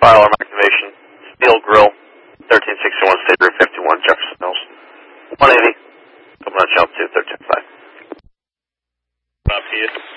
fire alarm activation. Steel Grill, 1361 State Route 51, Jefferson Hills. 180. Coming on channel 2, 13.5. Up here.